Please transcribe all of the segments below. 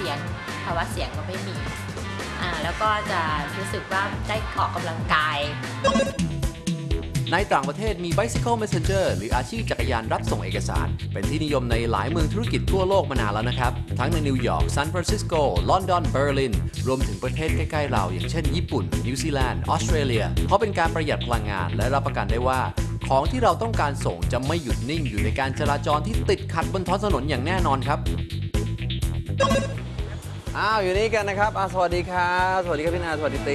สียงภาวะเสียงก็ไม่มีแล้วก็จะรู้สึกว่าได้ออกกำลังกายในต่างประเทศมี Bicycle Messenger หรืออาชีพจักรยานรับส่งเอกสารเป็นที่นิยมในหลายเมืองธุรกิจทั่วโลกมานานแล้วนะครับทั้งในนิวยอร์กซานฟรานซิสโกลอนดอนเบอร์ลินรวมถึงประเทศใกล้ๆเราอย่างเช่นญี่ปุ่นนิวซีแลนด์ออสเตรเลียเพราะเป็นการประหยัดพลังงานและรับประกันได้ว่าของที่เราต้องการส่งจะไม่หยุดนิ่งอยู่ในการจราจรที่ติดขัดบนท้องถนนอย่างแน่นอนครับอยู่นี่กันนะครับสวัสดีครับสวัสดีครับพี่นาสวัสดีตี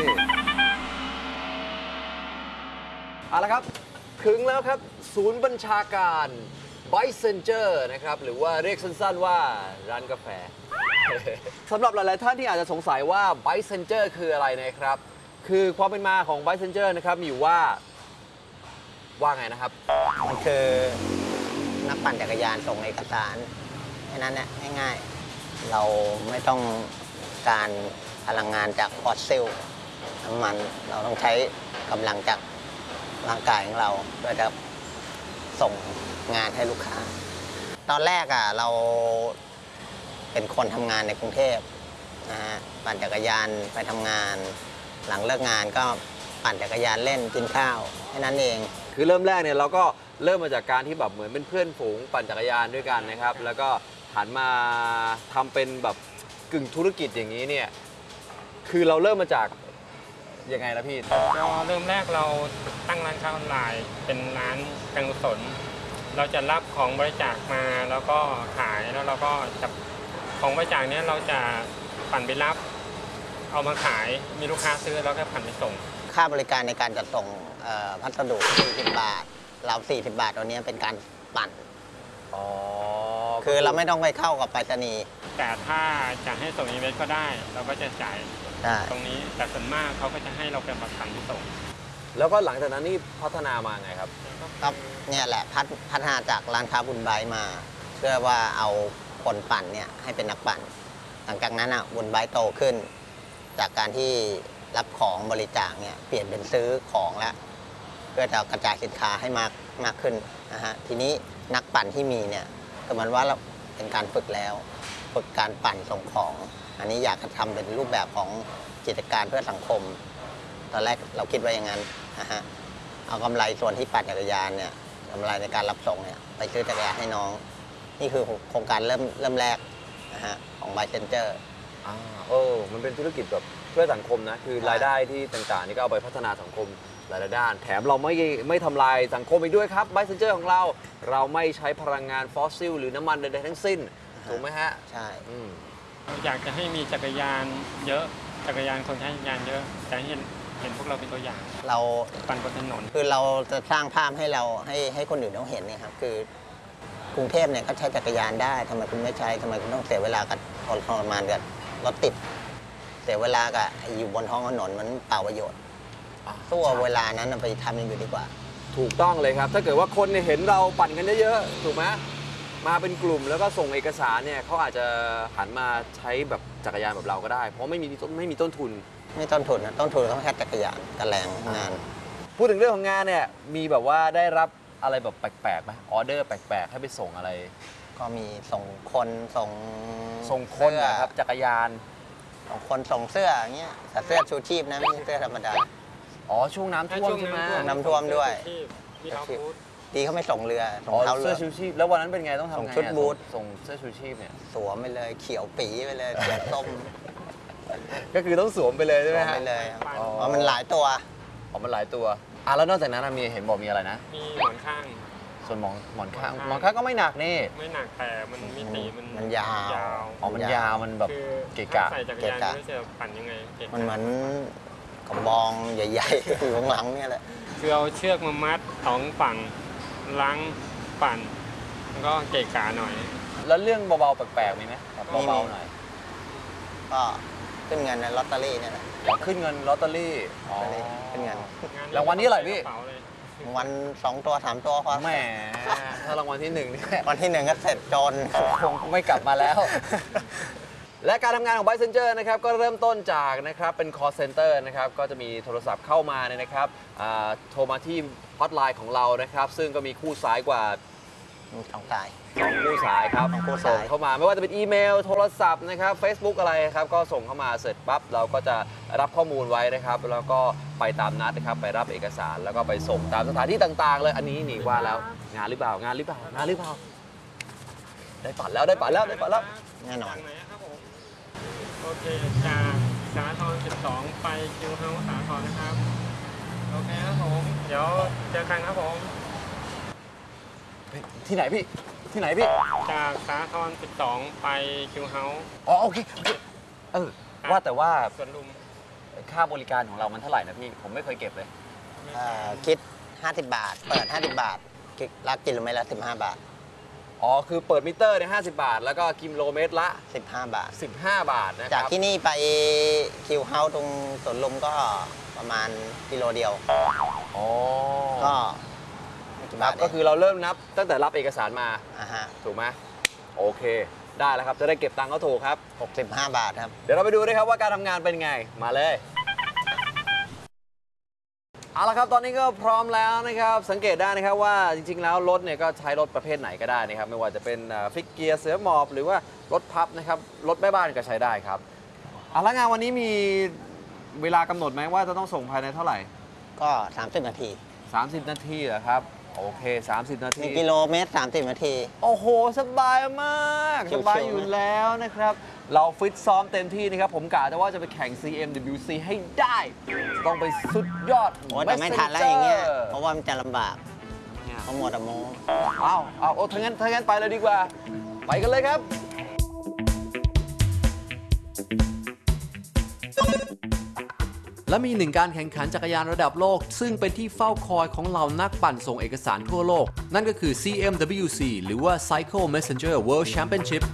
เอาละครับถึงแล้วครับศูนย์บัญชาการ Bicenger นะครับหรือว่าเรียกสั้นๆว่าร้านกาแฟ สำหรับหลายๆท่านที่อาจจะสงสัยว่า Bicenger คืออะไรนะครับคือความเป็นมาของ Bicenger นะครับมีอยู่ว่าไงนะครับมันคือนักปั่นจักรยานส่งเอกสารแค่นั้นแหละง่ายๆเราไม่ต้องการพลังงานจากฟอสซิลน้ำมันเราต้องใช้กำลังจากร่างกายของเราเพื่อจะส่งงานให้ลูกค้าตอนแรกเราเป็นคนทำงานในกรุงเทพนะฮะปั่นจักรยานไปทำงานหลังเลิกงานก็ปั่นจักรยานเล่นกินข้าวแค่นั้นเองคือเริ่มแรกเนี่ยเราก็เริ่มมาจากการที่แบบเหมือนเป็นเพื่อนฝูงปั่นจักรยานด้วยกันนะครับแล้วก็หันมาทำเป็นแบบกึ่งธุรกิจอย่างนี้เนี่ยคือเราเริ่มมาจากยังไงนะพี่ก็เริ่มแรกเราตั้งร้านค้าออนไลน์เป็นร้านการกุศลเราจะรับของบริจาคมาแล้วก็ขายแล้วเราก็จับของบริจาคนี้เราจะปั่นไปรับเอามาขายมีลูกค้าซื้อแล้วก็ปั่นไปส่งค่าบริการในการจัดส่งพัสดุ40 บาทเรา40 บาทตัวนี้เป็นการปั่นคือเราไม่ต้องไปเข้ากับไปรษณีย์แต่ถ้าจะให้ส่งอีเวนต์ก็ได้เราก็จะจ่ายตรงนี้แต่ส่วนมากเขาก็จะให้เราเป็นปั่นไปส่งแล้วก็หลังจากนั้นนี่พัฒนามาไงครับครับเนี่ยแหละพัฒนาจากร้านค้าบุญไบมาเพื่อว่าเอาคนปั่นเนี่ยให้เป็นนักปั่นหลังจากนั้นบุญไบโตขึ้นจากการที่รับของบริจาคเนี่ยเปลี่ยนเป็นซื้อของแล้วเพื่อจะกระจายสินค้าให้มากขึ้นนะฮะทีนี้นักปั่นที่มีเนี่ยก็เหมือนว่าเราเป็นการฝึกแล้วฝึกการปั่นส่งของอันนี้อยากจะทำเป็นรูปแบบของกิจการเพื่อสังคมตอนแรกเราคิดว่าอย่างนั้นนะฮะเอากำไรส่วนที่ปั่นจักรยานเนี่ยกำไรในการรับส่งเนี่ยไปซื้อจักรยานให้น้องนี่คือโครงการเริ่มแรกนะฮะของ Bicenger มันเป็นธุรกิจแบบเพื่อสังคมนะคือรายได้ที่ต่างๆนี่ก็เอาไปพัฒนาสังคมหลายด้านแถมเราไม่ทำลายสังคมอีกด้วยครับ Bicenger ของเราไม่ใช้พลังงานฟอสซิลหรือน้ำมันใดๆทั้งสิ้นถูกไหมฮะใช่อยากจะให้มีจักรยานเยอะจักรยานคนใช้จักรยานเยอะแต่เห็นพวกเราเป็นตัวอย่างเราปั่นบนถนนคือเราจะสร้างภาพให้เราให้คนอื่นเขาเห็นเนี่ยครับคือกรุงเทพเนี่ยก็ใช้จักรยานได้ทำไมคุณไม่ใช้ทำไมคุณต้องเสียเวลากับทรมานกับรถติดเสียเวลากับอยู่บนท้องถนนมันเปล่าประโยชน์ตัวเวลานั้นไปทำอย่างอื่นดีกว่าถูกต้องเลยครับถ้าเกิดว่าคนเห็นเราปั่นกันเยอะๆถูกไหมมาเป็นกลุ่มแล้วก็ส่งเอกสารเนี่ยเขาอาจจะหันมาใช้แบบจักรยานแบบเราก็ได้เพราะไม่มีต้นทุนไม่ต้นทุนนะต้นทุนเขาแค่จักรยานกับแรงงานพูดถึงเรื่องของงานเนี่ยมีแบบว่าได้รับอะไรแบบแปลกๆไหมออเดอร์แปลกๆให้ไปส่งอะไรก็มีส่งคนส่งคนนะครับจักรยานส่งคนส่งเสื้ออย่างเงี้ยแต่เสื้อชูชีพนะไม่ใช่เสื้อธรรมดาช่วงน้ำท่วมใช่ไหมน้ำท่วมด้วยดีเขาไม่ส่งเรือส่งเท้าเรือเสื้อชูชีพแล้ววันนั้นเป็นไงต้องทำไงส่งชุดบูทส่งเสื้อชูชีพเนี่ยสวมไปเลยเขียวปีไปเลยเขียวส้มก็คือต้องสวมไปเลยใช่ไหมฮะไปเลยเพราะมันหลายตัวมันหลายตัวแล้วนอกจากนั้นมีเห็นบอกมีอะไรนะมีหมอนข้างส่วนหมอนข้างก็ไม่หนักนี่ไม่หนักแต่มันมิติมันยาวมันยาวมันแบบเกะกะใส่จักรยานไม่ใช่ปั่นยังไงมันเหมือนกระบองใหญ่ๆอยู่ข้างหลังเนี่ยแหละคือเอาเชือกมามัด2 ฝั่งล้างปั่นแล้วก็เกะกะหน่อยแล้วเรื่องเบาๆแปลกๆมีไหมเบาๆหน่อยก็ขึ้นเงินในลอตเตอรี่เนี่ยแหละขึ้นเงินลอตเตอรี่ขึ้นเงินรางวัลนี้อะไรพี่วัน2 ตัว 3 ตัวพอแหมถ้ารางวัลที่1เนี่ยวันที่1ก็เสร็จจนคงไม่กลับมาแล้วและการทำงานของ Bicenger นะครับก็เริ่มต้นจากนะครับเป็น call center นะครับก็จะมีโทรศัพท์เข้ามาเนี่ยนะครับโทรมาที่ฮอตไลน์ของเรานะครับซึ่งก็มีคู่สายกว่ามี2 สาย 2 คู่สายครับ 2 คู่ส่สาง ยเข้ามาไม่ว่าจะเป็นอีเมลโทรศัพท์นะครับ Facebook อะไรครับก็ส่งเข้ามาเสร็จปั๊บเราก็จะรับข้อมูลไว้นะครับแล้วก็ไปตามนัดนะครับไปรับเอกสารแล้วก็ไปส่งตามสถานที่ต่างๆ เลยอันนี้นี่ว่าแล้วงานหรือเปล่างานหรือเปล่างานหรือเปล่าได้ปั่นแล้วได้ปั่นแล้วได้ปั่นแล้วแน่นอนจากไหนครับผมโอเคจากสาทร12ไปคิวเฮาส์สาทรนะครับโอเคครับผมเดี๋ยวเจอกันครับผมที่ไหนพี่ที่ไหนพี่จากสาทร12ไปคิวเฮาส์อ๋อโอเคว่าแต่ว่าสวนลุมค่าบริการของเรามันเท่าไหร่นะพี่ผมไม่เคยเก็บเลยคิด 50 บาท เปิด 50 บาทรับกิโลเมตรละ15 บาทอ๋อคือเปิดมิเตอร์เนี่ย50 บาท แล้วก็กิโลเมตรละ 15 บาท 15 บาทนะคจากรับที่นี่ไปคิวเฮาส์ตรงสวนลุมก็ประมาณกิโลเดียวอ๋อก็ไม่กี่ครับาบทก็คือเราเริ่มนับตั้งแต่รับเอกสารมาฮะถูกไหมโอเค ได้แล้วครับจะได้เก็บตังค์เขาถูกครับ 65 บาทครับเดี๋ยวเราไปดูด้วยครับว่าการทำงานเป็นไงมาเลยเอาละครับตอนนี้ก็พร้อมแล้วนะครับสังเกตได้นะครับว่าจริงๆแล้วรถเนี่ยก็ใช้รถประเภทไหนก็ได้นะครับไม่ว่าจะเป็นฟิกเกียร์เสือหมอบหรือว่ารถพับนะครับรถแม่บ้านก็ใช้ได้ครับเอาละงานวันนี้มีเวลากำหนดไหมว่าจะต้องส่งภายในเท่าไหร่ก็ 30 นาที 30 นาทีเหรอครับโอเค30 นาที 1 กิโลเมตร 30 นาทีโอ้โหสบายมากชิสวๆบายอยู่แล้วนะครับเราฟิตซ้อมเต็มที่นะครับผมกะจะว่าจะไปแข่ง CMWC ให้ได้ต้องไปสุดยอดโอ้แต่ไม่ทันแล้วอย่างเงี้ย Messenger เพราะว่ามันจะลำบากเพราะมัวแต่โม้เอาโอ้ถ้างั้นไปเลยดีกว่า ไปกันเลยครับ และมีหนึ่งการแข่งขันจักรยานระดับโลก ซึ่งเป็นที่เฝ้าคอยของเหล่านักปั่นส่งเอกสารทั่วโลก นั่นก็คือ CMWC หรือว่า Cycle Messenger World Championship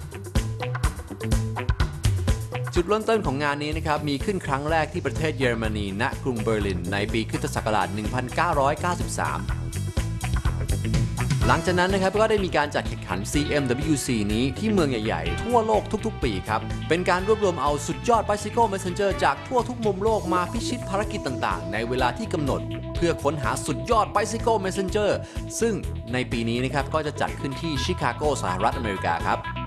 จุดเริ่มต้นของงานนี้นะครับมีขึ้นครั้งแรกที่ประเทศเยอรมนีณกรุงเบอร์ลินในปีค.ศ. 1993 หลังจากนั้นนะครับก็ได้มีการจัดแข่งขัน CMWC นี้ที่เมืองใหญ่ๆทั่วโลกทุกๆปีครับเป็นการรวบรวมเอาสุดยอด Bicycle Messenger จากทั่วทุกมุมโลกมาพิชิตภารกิจต่างๆในเวลาที่กำหนดเพื่อค้นหาสุดยอด Bicycle Messenger ซึ่งในปีนี้นะครับก็จะจัดขึ้นที่ชิคาโกสหรัฐอเมริกาครับ